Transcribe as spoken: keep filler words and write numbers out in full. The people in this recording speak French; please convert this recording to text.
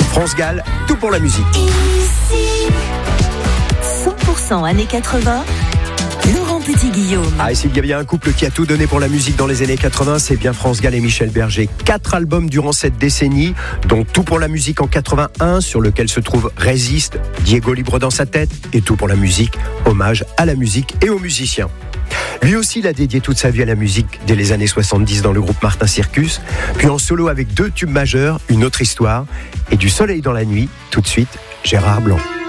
France Gall, tout pour la musique. Ici, cent pour cent années quatre-vingts, Laurent Petit-Guillaume. Ah, et s'il y a bien un couple qui a tout donné pour la musique dans les années quatre-vingts, c'est bien France Gall et Michel Berger. Quatre albums durant cette décennie, dont Tout pour la musique en quatre-vingt-un, sur lequel se trouve Résiste, Diego libre dans sa tête, et Tout pour la musique, hommage à la musique et aux musiciens. Lui aussi, il a dédié toute sa vie à la musique dès les années soixante-dix dans le groupe Martin Circus, puis en solo avec deux tubes majeurs, Une autre histoire, et Du soleil dans la nuit, tout de suite, Gérard Blanc.